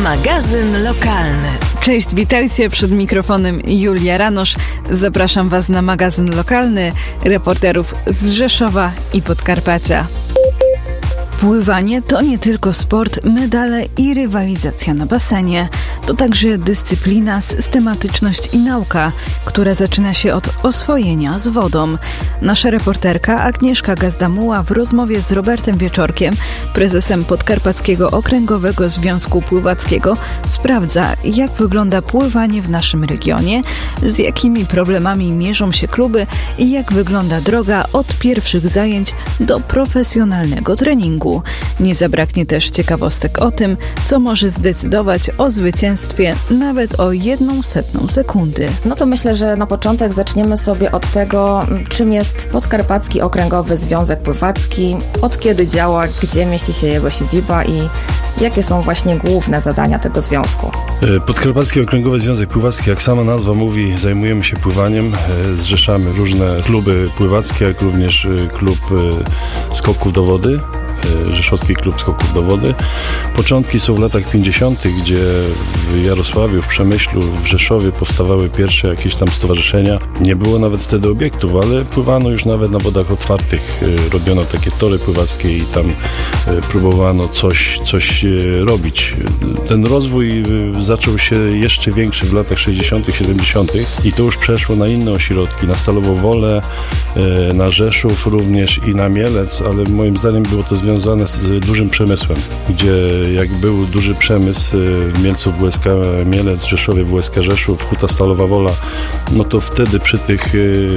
Magazyn lokalny. Cześć, witajcie, przed mikrofonem Julia Ranosz. Zapraszam Was na magazyn lokalny reporterów z Rzeszowa i Podkarpacia. Pływanie to nie tylko sport, medale i rywalizacja na basenie. To także dyscyplina, systematyczność i nauka, która zaczyna się od oswojenia z wodą. Nasza reporterka Agnieszka Gazdamuła w rozmowie z Robertem Wieczorkiem, prezesem Podkarpackiego Okręgowego Związku Pływackiego, sprawdza, jak wygląda pływanie w naszym regionie, z jakimi problemami mierzą się kluby i jak wygląda droga od pierwszych zajęć do profesjonalnego treningu. Nie zabraknie też ciekawostek o tym, co może zdecydować o zwycięstwie nawet o 1/100 sekundy. No to myślę, że na początek zaczniemy sobie od tego, czym jest Podkarpacki Okręgowy Związek Pływacki, od kiedy działa, gdzie mieści się jego siedziba i jakie są właśnie główne zadania tego związku. Podkarpacki Okręgowy Związek Pływacki, jak sama nazwa mówi, zajmujemy się pływaniem, zrzeszamy różne kluby pływackie, jak również klub skoków do wody. Rzeszowski Klub Skoków do Wody. Początki są w latach 50., gdzie w Jarosławiu, w Przemyślu, w Rzeszowie powstawały pierwsze jakieś tam stowarzyszenia. Nie było nawet wtedy obiektów, ale pływano już nawet na wodach otwartych. Robiono takie tory pływackie i tam próbowano coś robić. Ten rozwój zaczął się jeszcze większy w latach 60., 70. i to już przeszło na inne ośrodki, na Stalową Wolę, na Rzeszów również i na Mielec, ale moim zdaniem było to związane z dużym przemysłem, gdzie jak był duży przemysł w Mielcu WSK Mielec, Rzeszowie WSK Rzeszów, Huta Stalowa Wola, no to wtedy przy tych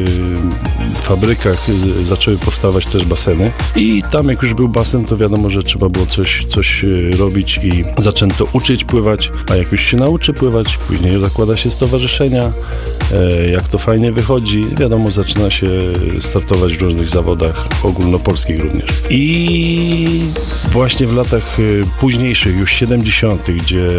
fabrykach zaczęły powstawać też baseny i tam jak już był basen, to wiadomo, że trzeba było coś robić i zaczęto uczyć pływać, a jak już się nauczy pływać, później zakłada się stowarzyszenia, jak to fajnie wychodzi, wiadomo, zaczyna się startować w różnych zawodach ogólnopolskich również. I właśnie w latach późniejszych, już 70., gdzie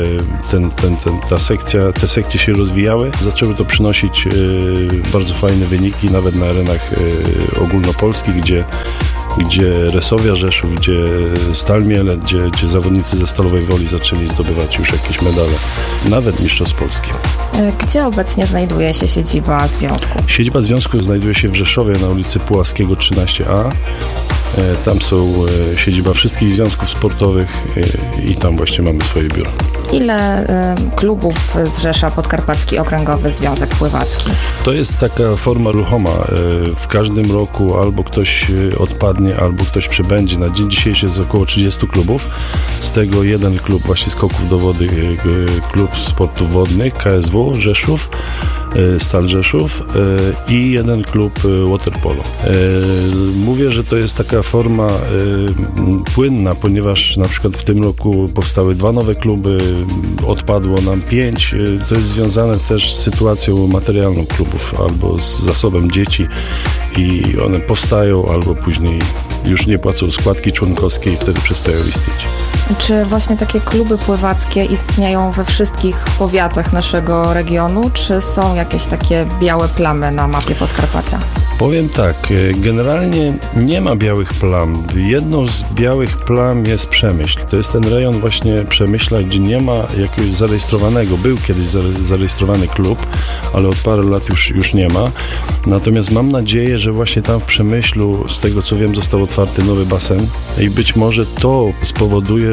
te sekcje się rozwijały, zaczęły to przynosić bardzo fajne wyniki, nawet na arenach ogólnopolskich, gdzie Resowia Rzeszów, gdzie Stal Mielec, gdzie zawodnicy ze Stalowej Woli zaczęli zdobywać już jakieś medale, nawet mistrzostw Polski. Gdzie obecnie znajduje się siedziba związku? Siedziba związku znajduje się w Rzeszowie na ulicy Pułaskiego 13A. Tam są siedziba wszystkich związków sportowych i tam właśnie mamy swoje biuro. Ile klubów zrzesza Podkarpacki Okręgowy Związek Pływacki? To jest taka forma ruchoma. W każdym roku albo ktoś odpadnie, albo ktoś przybędzie. Na dzień dzisiejszy jest około 30 klubów. Z tego jeden klub właśnie skoków do wody, klub sportów wodnych, KSW Rzeszów, Stal Rzeszów i jeden klub waterpolo. Mówię, że to jest taka forma płynna, ponieważ na przykład w tym roku powstały 2 nowe kluby, odpadło nam 5. To jest związane też z sytuacją materialną klubów albo z zasobem dzieci i one powstają albo później już nie płacą składki członkowskiej i wtedy przestają istnieć. Czy właśnie takie kluby pływackie istnieją we wszystkich powiatach naszego regionu, czy są jakieś takie białe plamy na mapie Podkarpacia? Powiem tak, generalnie nie ma białych plam. Jedną z białych plam jest Przemyśl. To jest ten rejon właśnie Przemyśla, gdzie nie ma jakiegoś zarejestrowanego. Był kiedyś zarejestrowany klub, ale od paru lat już nie ma. Natomiast mam nadzieję, że właśnie tam w Przemyślu, z tego co wiem, został otwarty nowy basen i być może to spowoduje,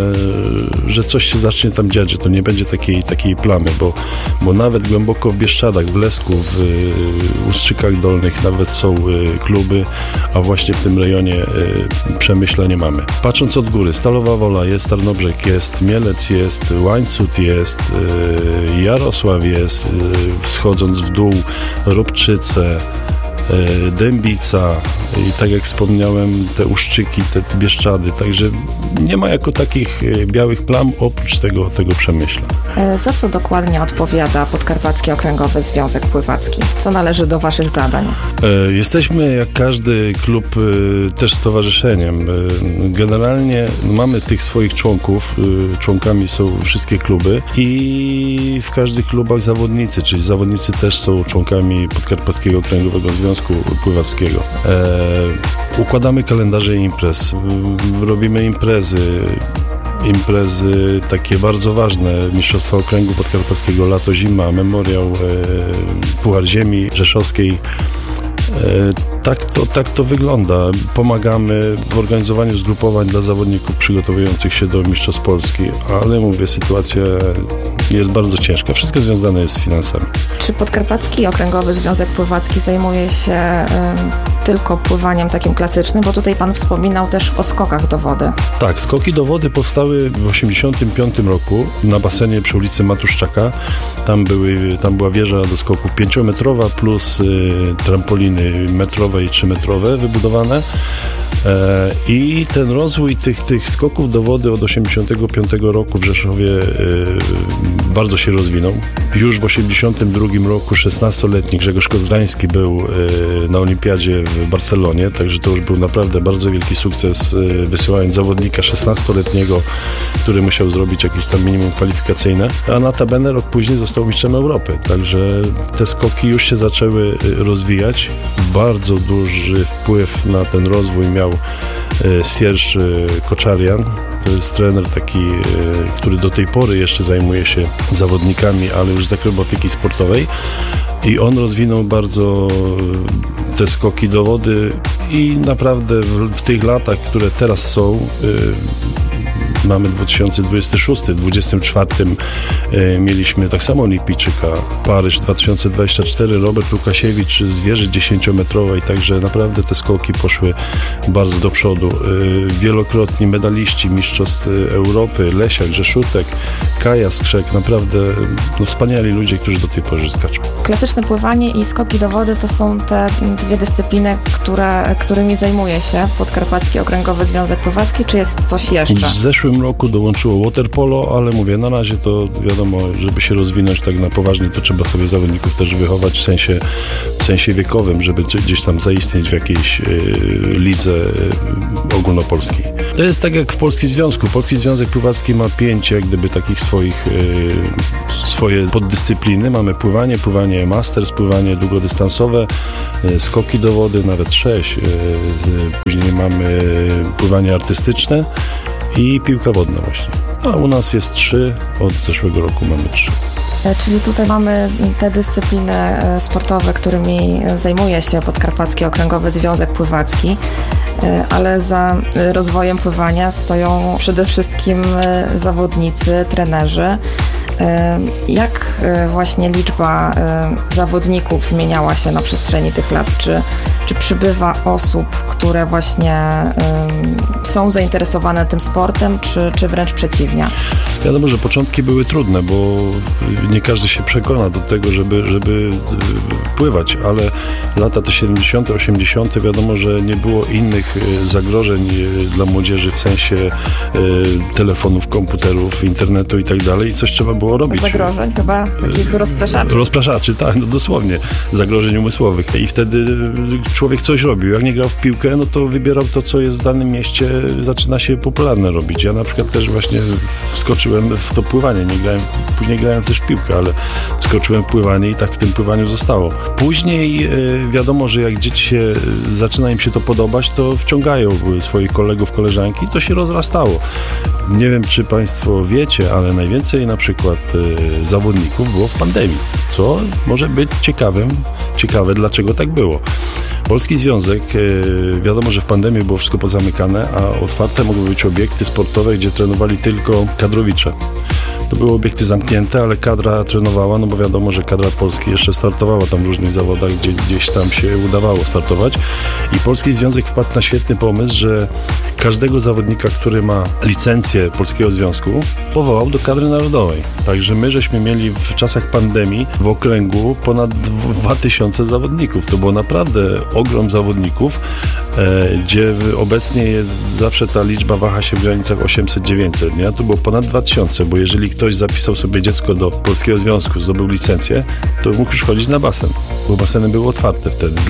że coś się zacznie tam dziać, że to nie będzie takiej plamy, bo nawet głęboko w Bieszczadach, w Lesku, w Ustrzykach Dolnych nawet są kluby, a właśnie w tym rejonie Przemyśla nie mamy. Patrząc od góry, Stalowa Wola jest, Tarnobrzeg jest, Mielec jest, Łańcut jest, Jarosław jest, wschodząc w dół Robczyce, Dębica i tak jak wspomniałem, te Uszczyki, te Bieszczady, także nie ma jako takich białych plam oprócz tego Przemyśla. Za co dokładnie odpowiada Podkarpacki Okręgowy Związek Pływacki? Co należy do Waszych zadań? Jesteśmy jak każdy klub też stowarzyszeniem. Generalnie mamy tych swoich członków, członkami są wszystkie kluby i w każdych klubach zawodnicy, czyli zawodnicy też są członkami Podkarpackiego Okręgowego Związku Pływackiego. Układamy kalendarze imprez, robimy imprezy, imprezy takie bardzo ważne, Mistrzostwa Okręgu Podkarpackiego, lato, zima, memoriał, Puchar Ziemi Rzeszowskiej. Tak to wygląda. Pomagamy w organizowaniu zgrupowań dla zawodników przygotowujących się do Mistrzostw Polski, ale mówię, sytuacja jest bardzo ciężka. Wszystko związane jest z finansami. Czy Podkarpacki Okręgowy Związek Pływacki zajmuje się tylko pływaniem takim klasycznym? Bo tutaj pan wspominał też o skokach do wody. Tak, skoki do wody powstały w 1985 roku na basenie przy ulicy Matuszczaka. Tam była wieża do skoków 5-metrowa plus trampoliny metrowe i 3-metrowe wybudowane. I ten rozwój tych skoków do wody od 1985 roku w Rzeszowie bardzo się rozwinął. Już w 1982 roku 16-letni Grzegorz Kozdrański był na olimpiadzie w Barcelonie, także to już był naprawdę bardzo wielki sukces, wysyłając zawodnika 16-letniego, który musiał zrobić jakieś tam minimum kwalifikacyjne, a notabene rok później został mistrzem Europy, także te skoki już się zaczęły rozwijać. Bardzo duży wpływ na ten rozwój miał Sierż Koczarian. To jest trener taki, który do tej pory jeszcze zajmuje się zawodnikami, ale już z akrobatyki sportowej. I on rozwinął bardzo te skoki do wody i naprawdę w tych latach, które teraz są, mamy 2026, w 2024 mieliśmy tak samo olimpijczyka, Paryż 2024, Robert Łukasiewicz z wieży 10-metrowej, także naprawdę te skoki poszły bardzo do przodu. Wielokrotni medaliści Mistrzostw Europy, Lesiak, Rzeszutek, Kaja Skrzek, naprawdę wspaniali ludzie, którzy do tej pory skaczą. Klasyczne pływanie i skoki do wody to są te dwie dyscypliny, którymi zajmuje się Podkarpacki Okręgowy Związek Pływacki, czy jest coś jeszcze? W zeszłym roku dołączyło waterpolo, ale mówię, na razie to wiadomo, żeby się rozwinąć tak na poważnie, to trzeba sobie zawodników też wychować w sensie wiekowym, żeby gdzieś tam zaistnieć w jakiejś lidze ogólnopolskiej. To jest tak jak w Polskim Związku. Polski Związek Pływacki ma 5 jak gdyby takich swoje poddyscypliny. Mamy pływanie masters, pływanie długodystansowe, skoki do wody, nawet 6. Później mamy pływanie artystyczne i piłka wodna właśnie. A u nas jest 3, od zeszłego roku mamy 3. Czyli tutaj mamy te dyscypliny sportowe, którymi zajmuje się Podkarpacki Okręgowy Związek Pływacki, ale za rozwojem pływania stoją przede wszystkim zawodnicy, trenerzy. Jak właśnie liczba zawodników zmieniała się na przestrzeni tych lat? Czy przybywa osób, które właśnie są zainteresowane tym sportem, czy wręcz przeciwnie? Wiadomo, że początki były trudne, bo nie każdy się przekona do tego, żeby pływać, ale lata te 70., 80. wiadomo, że nie było innych zagrożeń dla młodzieży w sensie telefonów, komputerów, internetu i tak dalej i coś trzeba było robić. Zagrożeń chyba, takich rozpraszaczy. Rozpraszaczy, tak, no dosłownie, zagrożeń umysłowych. I wtedy człowiek coś robił. Jak nie grał w piłkę, no to wybierał to, co jest w danym mieście, zaczyna się popularne robić. Ja na przykład też właśnie wskoczyłem w to pływanie. Później grałem też w piłkę, ale wskoczyłem w pływanie i tak w tym pływaniu zostało. Później wiadomo, że jak dzieci zaczyna im się to podobać, to wciągają swoich kolegów, koleżanki i to się rozrastało. Nie wiem, czy Państwo wiecie, ale najwięcej na przykład zawodników było w pandemii, co może być ciekawe, dlaczego tak było. Polski Związek, wiadomo, że w pandemii było wszystko pozamykane, a otwarte mogły być obiekty sportowe, gdzie trenowali tylko kadrowicze. To były obiekty zamknięte, ale kadra trenowała, no bo wiadomo, że kadra Polski jeszcze startowała tam w różnych zawodach, gdzieś tam się udawało startować. I Polski Związek wpadł na świetny pomysł, że każdego zawodnika, który ma licencję Polskiego Związku, powołał do kadry narodowej. Także my żeśmy mieli w czasach pandemii w okręgu ponad 2000 zawodników. To było naprawdę ogrom zawodników, gdzie obecnie zawsze ta liczba waha się w granicach 800-900, nie? To było ponad 2000, bo jeżeli ktoś zapisał sobie dziecko do Polskiego Związku, zdobył licencję, to mógł już chodzić na basen, bo baseny były otwarte wtedy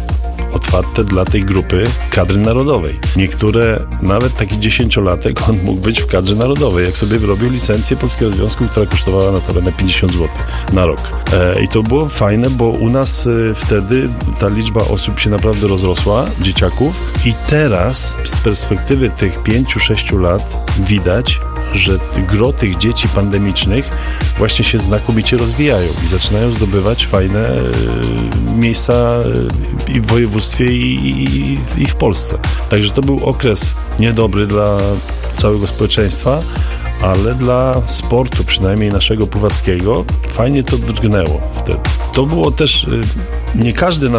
dla tej grupy kadry narodowej. Niektóre, nawet taki 10-latek, on mógł być w kadrze narodowej, jak sobie wyrobił licencję Polskiego Związku, która kosztowała notabene 50 zł na rok. I to było fajne, bo u nas wtedy ta liczba osób się naprawdę rozrosła, dzieciaków, i teraz z perspektywy tych 5-6 lat widać, że gro tych dzieci pandemicznych właśnie się znakomicie rozwijają i zaczynają zdobywać fajne miejsca i w województwie, i w Polsce. Także to był okres niedobry dla całego społeczeństwa, ale dla sportu, przynajmniej naszego pływackiego, fajnie to drgnęło wtedy. To było też, nie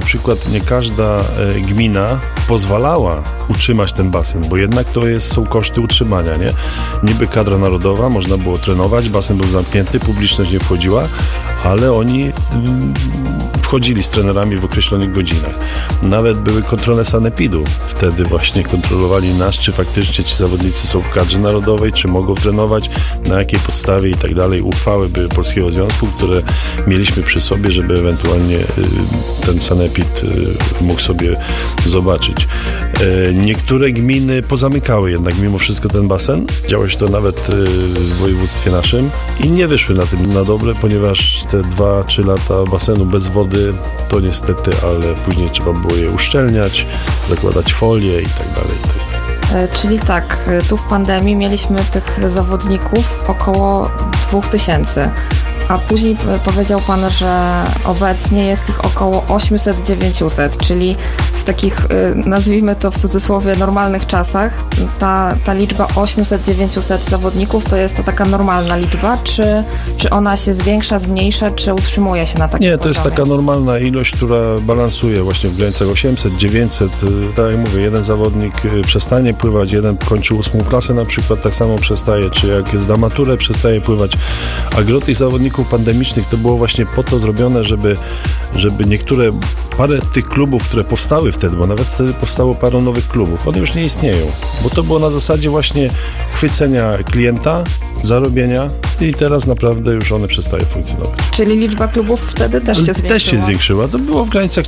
każda gmina pozwalała utrzymać ten basen, bo jednak są koszty utrzymania, nie? Niby kadra narodowa, można było trenować, basen był zamknięty, publiczność nie wchodziła, ale oni wchodzili z trenerami w określonych godzinach. Nawet były kontrole sanepidu. Wtedy właśnie kontrolowali nas, czy faktycznie ci zawodnicy są w kadrze narodowej, czy mogą trenować, na jakiej podstawie i tak dalej. Uchwały były Polskiego Związku, które mieliśmy przy sobie, żeby ewentualnie ten sanepid mógł sobie zobaczyć. Niektóre gminy pozamykały jednak mimo wszystko ten basen. Działo się to nawet w województwie naszym i nie wyszły na tym na dobre, ponieważ te 2-3 lata basenu bez wody to niestety, ale później trzeba było je uszczelniać, zakładać folię i tak dalej. Czyli tak, tu w pandemii mieliśmy tych zawodników około 2000, a później powiedział Pan, że obecnie jest ich około 800-900, czyli w takich, nazwijmy to w cudzysłowie, normalnych czasach ta liczba 800-900 zawodników to jest to taka normalna liczba, czy ona się zwiększa, zmniejsza, czy utrzymuje się na takim Nie, to jest taka normalna ilość, która balansuje właśnie w granicach 800, 900, tak jak mówię, jeden zawodnik przestanie pływać, jeden kończy 8. klasę na przykład, tak samo przestaje, czy jak zda maturę, przestaje pływać, a gro tych zawodników pandemicznych to było właśnie po to zrobione, żeby parę tych klubów, które powstały wtedy, bo nawet wtedy powstało parę nowych klubów, one już nie istnieją, bo to było na zasadzie właśnie chwycenia klienta, zarobienia i teraz naprawdę już one przestają funkcjonować. Czyli liczba klubów wtedy też się zwiększyła? Też się zwiększyła. To było w granicach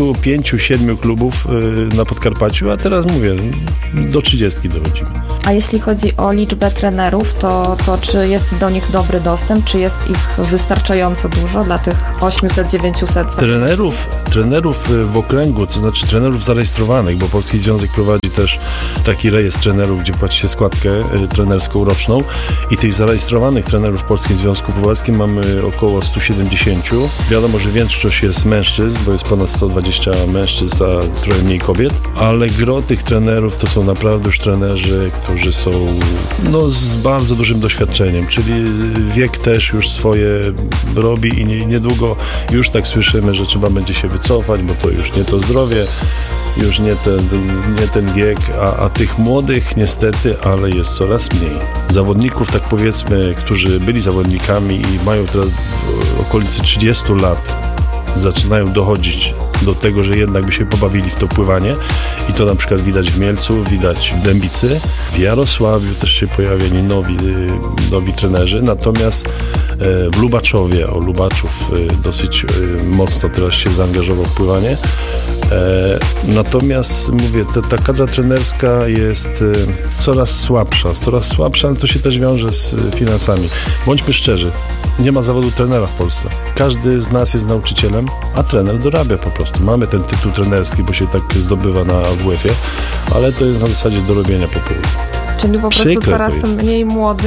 35-7 klubów na Podkarpaciu, a teraz mówię, do 30 dochodzimy. A jeśli chodzi o liczbę trenerów, to czy jest do nich dobry dostęp, czy jest ich wystarczająco dużo dla tych 800-900? Trenerów w okręgu, to znaczy trenerów zarejestrowanych, bo Polski Związek prowadzi też taki rejestr trenerów, gdzie płaci się składkę trenerską roczną i tych zarejestrowanych trenerów w Polskim Związku Pływackim mamy około 170. Wiadomo, że większość jest mężczyzn, bo jest ponad 120 mężczyzn, a trochę mniej kobiet, ale gro tych trenerów to są naprawdę już trenerzy, którzy są z bardzo dużym doświadczeniem, czyli wiek też już swoje robi i niedługo już tak słyszymy, że trzeba będzie się wycofać, bo to już nie to zdrowie, już nie ten wiek, a tych młodych niestety, ale jest coraz mniej. Zawodników, tak powiedzmy, którzy byli zawodnikami i mają teraz w okolicy 30 lat, zaczynają dochodzić do tego, że jednak by się pobawili w to pływanie i to na przykład widać w Mielcu, widać w Dębicy, w Jarosławiu też się pojawiali nowi trenerzy, natomiast w Lubaczowie, Lubaczów dosyć mocno teraz się zaangażował w pływanie. Natomiast mówię, ta kadra trenerska jest coraz słabsza, ale to się też wiąże z finansami. Bądźmy szczerzy, nie ma zawodu trenera w Polsce. Każdy z nas jest nauczycielem, a trener dorabia po prostu. Mamy ten tytuł trenerski, bo się tak zdobywa na AWF-ie, ale to jest na zasadzie dorobienia po południu. Czyli po prostu coraz mniej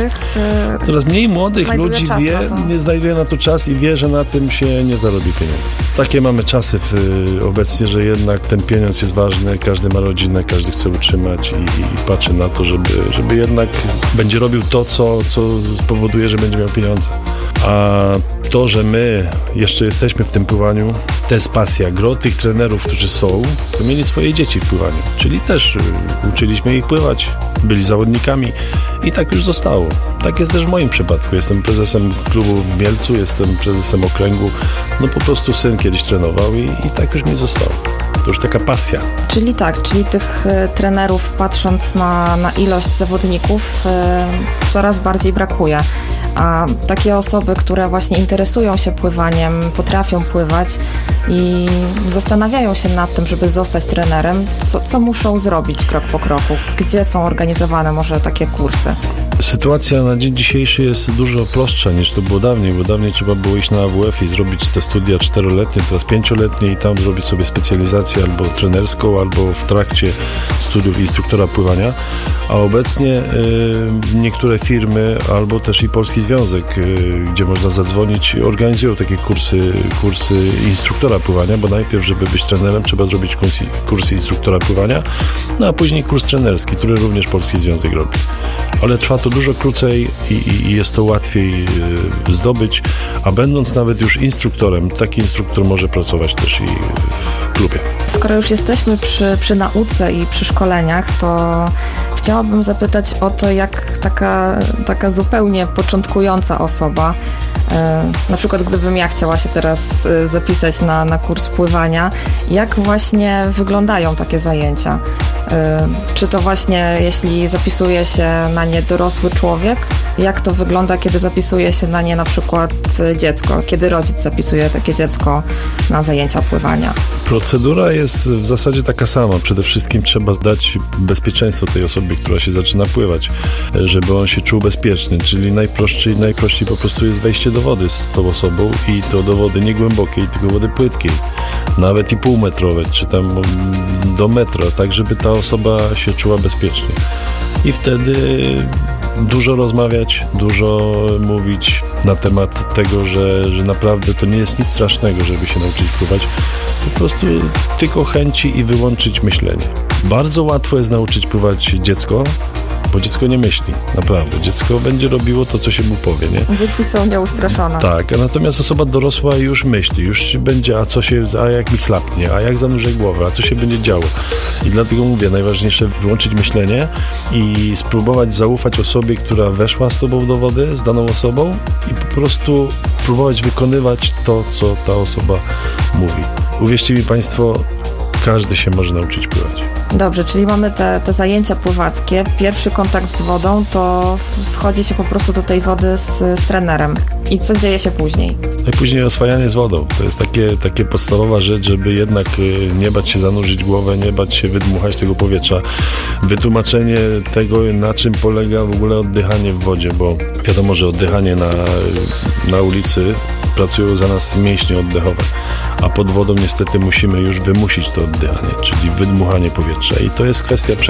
młodych ludzi nie znajduje na to czas i wie, że na tym się nie zarobi pieniędzy. Takie mamy czasy obecnie, że jednak ten pieniądz jest ważny, każdy ma rodzinę, każdy chce utrzymać i patrzy na to, żeby jednak będzie robił to, co spowoduje, że będzie miał pieniądze. A to, że my jeszcze jesteśmy w tym pływaniu, to jest pasja. Gro tych trenerów, którzy są, to mieli swoje dzieci w pływaniu, czyli też uczyliśmy ich pływać, byli zawodnikami i tak już zostało. Tak jest też w moim przypadku. Jestem prezesem klubu w Mielcu, jestem prezesem okręgu. Po prostu syn kiedyś trenował i tak już mi zostało. To już taka pasja. Czyli tych trenerów, patrząc na ilość zawodników, coraz bardziej brakuje. A takie osoby, które właśnie interesują się pływaniem, potrafią pływać i zastanawiają się nad tym, żeby zostać trenerem, co muszą zrobić krok po kroku? Gdzie są organizowane może takie kursy? Sytuacja na dzień dzisiejszy jest dużo prostsza niż to było dawniej, bo dawniej trzeba było iść na AWF i zrobić te studia 4-letnie, teraz 5-letnie i tam zrobić sobie specjalizację albo trenerską, albo w trakcie studiów instruktora pływania, a obecnie niektóre firmy, albo też i Polski Związek, gdzie można zadzwonić, organizują takie kursy instruktora pływania, bo najpierw, żeby być trenerem, trzeba zrobić kurs instruktora pływania, no a później kurs trenerski, który również Polski Związek robi. Ale trwa to dużo krócej i jest to łatwiej zdobyć, a będąc nawet już instruktorem, taki instruktor może pracować też i w klubie. Skoro już jesteśmy przy nauce i przy szkoleniach, to chciałabym zapytać o to, jak taka zupełnie początkująca osoba, na przykład gdybym ja chciała się teraz zapisać na kurs pływania, jak właśnie wyglądają takie zajęcia? Czy to właśnie, jeśli zapisuje się na nie dorosły człowiek? Jak to wygląda, kiedy zapisuje się na nie na przykład dziecko? Kiedy rodzic zapisuje takie dziecko na zajęcia pływania? Procedura jest w zasadzie taka sama. Przede wszystkim trzeba dać bezpieczeństwo tej osobie, która się zaczyna pływać, żeby on się czuł bezpieczny, czyli najprościej po prostu jest wejście do wody z tą osobą i to do wody nie głębokiej, tylko wody płytkiej, nawet i półmetrowej, czy tam do metra, tak żeby ta osoba się czuła bezpiecznie. I wtedy dużo rozmawiać, dużo mówić na temat tego, że naprawdę to nie jest nic strasznego, żeby się nauczyć pływać. Po prostu tylko chęci i wyłączyć myślenie. Bardzo łatwo jest nauczyć pływać dziecko, bo dziecko nie myśli, naprawdę. Dziecko będzie robiło to, co się mu powie, nie? Dzieci są nieustraszone. Tak, a natomiast osoba dorosła już myśli, już będzie, a jak mi chlapnie, a jak zanurzę głowę, a co się będzie działo. I dlatego mówię, najważniejsze wyłączyć myślenie i spróbować zaufać osobie, która weszła z tobą do wody, z daną osobą i po prostu próbować wykonywać to, co ta osoba mówi. Uwierzcie mi Państwo, każdy się może nauczyć pływać. Dobrze, czyli mamy te zajęcia pływackie. Pierwszy kontakt z wodą to wchodzi się po prostu do tej wody z trenerem. I co dzieje się później? Najpóźniej oswajanie z wodą. To jest takie podstawowa rzecz, żeby jednak nie bać się zanurzyć głowę, nie bać się wydmuchać tego powietrza. Wytłumaczenie tego, na czym polega w ogóle oddychanie w wodzie, bo wiadomo, że oddychanie na ulicy pracują za nas mięśnie oddechowe, a pod wodą niestety musimy już wymusić to oddychanie, czyli wydmuchanie powietrza. I to jest kwestia